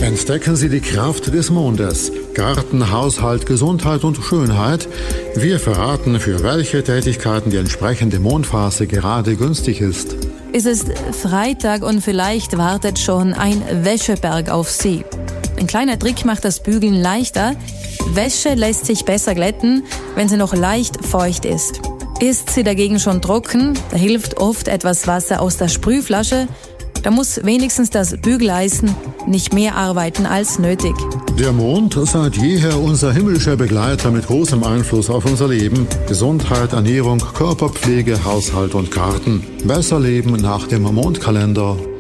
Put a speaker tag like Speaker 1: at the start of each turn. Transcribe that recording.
Speaker 1: Entdecken Sie die Kraft des Mondes. Garten, Haushalt, Gesundheit und Schönheit. Wir verraten, für welche Tätigkeiten die entsprechende Mondphase gerade günstig ist.
Speaker 2: Es ist Freitag und vielleicht wartet schon ein Wäscheberg auf Sie. Ein kleiner Trick macht das Bügeln leichter. Wäsche lässt sich besser glätten, wenn sie noch leicht feucht ist. Ist sie dagegen schon trocken, da hilft oft etwas Wasser aus der Sprühflasche. Da muss wenigstens das Bügeleisen nicht mehr arbeiten als nötig.
Speaker 1: Der Mond, seit jeher unser himmlischer Begleiter mit großem Einfluss auf unser Leben. Gesundheit, Ernährung, Körperpflege, Haushalt und Garten. Besser leben nach dem Mondkalender.